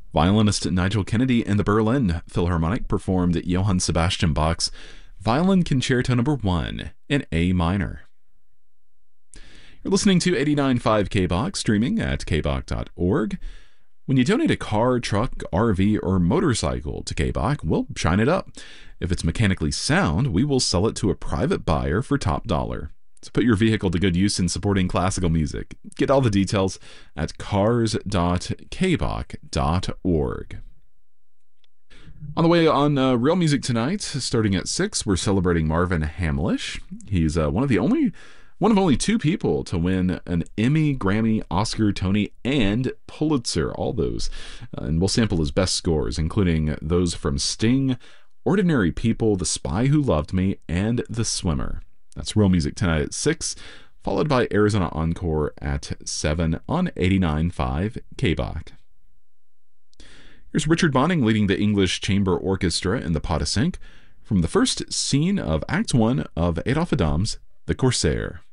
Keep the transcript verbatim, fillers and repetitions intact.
Violinist Nigel Kennedy and the Berlin Philharmonic performed Johann Sebastian Bach's Violin Concerto Number one in A minor. You're listening to eighty-nine point five K B O C, streaming at k b o c dot org. When you donate a car, truck, R V, or motorcycle to K B O C, we'll shine it up. If it's mechanically sound, we will sell it to a private buyer for top dollar. So put your vehicle to good use in supporting classical music. Get all the details at cars dot k b o c dot org. On the way on uh, Real Music tonight, starting at six, we're celebrating Marvin Hamlisch. He's uh, one of the only one of only two people to win an Emmy, Grammy, Oscar, Tony, and Pulitzer, all those. Uh, and we'll sample his best scores, including those from Sting, Ordinary People, The Spy Who Loved Me, and The Swimmer. That's Real Music tonight at six, followed by Arizona Encore at seven on eighty-nine point five K B O C. Here's Richard Bonning leading the English Chamber Orchestra in the Pas de Cinq from the first scene of Act one of Adolphe Adam's The Corsair.